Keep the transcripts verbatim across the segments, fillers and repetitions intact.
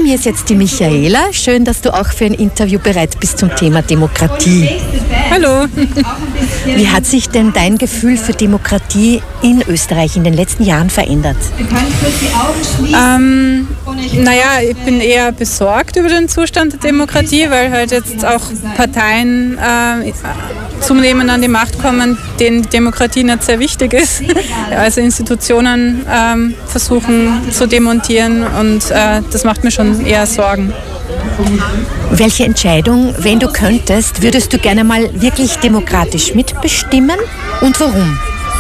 mir ist jetzt die Michaela. Schön, dass du auch für ein Interview bereit bist zum Thema Demokratie. Hallo. Wie hat sich denn dein Gefühl für Demokratie in Österreich in den letzten Jahren verändert? Ähm, naja, ich bin eher besorgt über den Zustand der Demokratie, weil halt jetzt auch Parteien äh, zunehmend an die Macht kommen, denen die Demokratie nicht sehr wichtig ist. Also Institutionen ähm, versuchen zu demontieren und äh, das macht mir schon eher Sorgen. Welche Entscheidung, wenn du könntest, würdest du gerne mal wirklich demokratisch mitbestimmen und warum?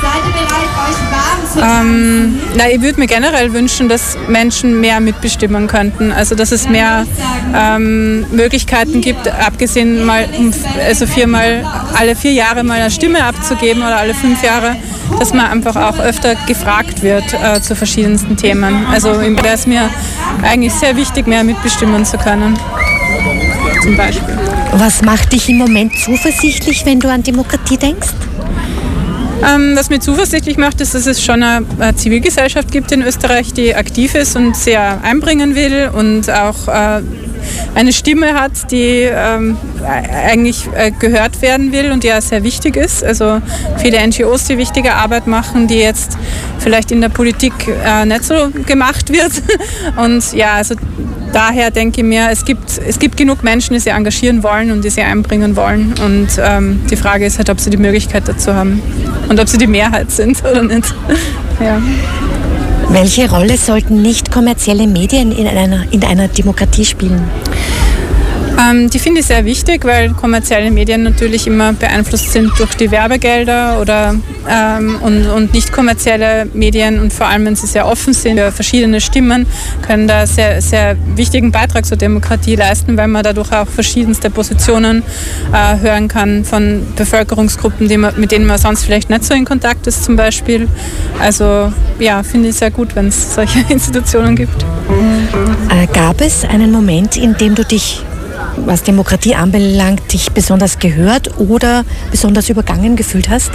Ähm, na, ich würde mir generell wünschen, dass Menschen mehr mitbestimmen könnten. Also dass es mehr ähm, Möglichkeiten gibt, abgesehen mal also viermal, alle vier Jahre mal eine Stimme abzugeben oder alle fünf Jahre, dass man einfach auch öfter gefragt wird äh, zu verschiedensten Themen. Also wäre es mir eigentlich sehr wichtig, mehr mitbestimmen zu können. Zum Beispiel. Was macht dich im Moment zuversichtlich, wenn du an Demokratie denkst? Ähm, was mir zuversichtlich macht, ist, dass es schon eine, eine Zivilgesellschaft gibt in Österreich, die aktiv ist und sehr einbringen will und auch äh, eine Stimme hat, die ähm, eigentlich äh, gehört werden will und die ja sehr wichtig ist. Also viele N G Os, die wichtige Arbeit machen, die jetzt vielleicht in der Politik äh, nicht so gemacht wird. Und ja, also daher denke ich mir, es gibt, es gibt genug Menschen, die sich engagieren wollen und die sich einbringen wollen. Und ähm, die Frage ist halt, ob sie die Möglichkeit dazu haben und ob sie die Mehrheit sind oder nicht. Ja. Welche Rolle sollten nicht kommerzielle Medien in einer, in einer Demokratie spielen? Ähm, die finde ich sehr wichtig, weil kommerzielle Medien natürlich immer beeinflusst sind durch die Werbegelder oder, ähm, und, und nicht kommerzielle Medien und vor allem, wenn sie sehr offen sind für verschiedene Stimmen, können da sehr, sehr wichtigen Beitrag zur Demokratie leisten, weil man dadurch auch verschiedenste Positionen äh, hören kann von Bevölkerungsgruppen, die man, mit denen man sonst vielleicht nicht so in Kontakt ist zum Beispiel. Also ja, finde ich sehr gut, wenn es solche Institutionen gibt. Äh, gab es einen Moment, in dem du dich, was Demokratie anbelangt, dich besonders gehört oder besonders übergangen gefühlt hast?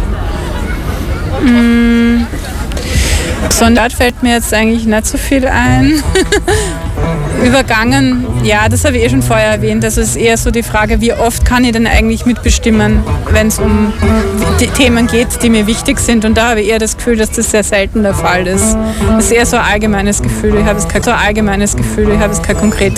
Mmh. Besonders fällt mir jetzt eigentlich nicht so viel ein. Übergangen, ja, das habe ich eh schon vorher erwähnt. Also es ist eher so die Frage, wie oft kann ich denn eigentlich mitbestimmen, wenn es um die Themen geht, die mir wichtig sind. Und da habe ich eher das Gefühl, dass das sehr selten der Fall ist. Das ist eher so ein allgemeines Gefühl. Ich habe es kein, so ein allgemeines Gefühl. Ich habe es kein konkretes.